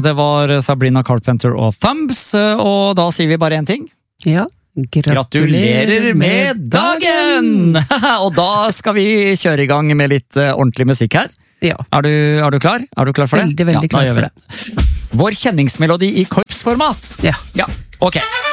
Det var Sabrina Carpenter og Thumbs, og da sier vi bare en ting. Ja, gratulerer med dagen! Og da skal vi kjøre i gang med litt ordentlig musikk her. Ja. Er du klar? Er du klar for det? Veldig klar for det. Vår kjenningsmelodi i korpsformat. Ja. Ja, ok.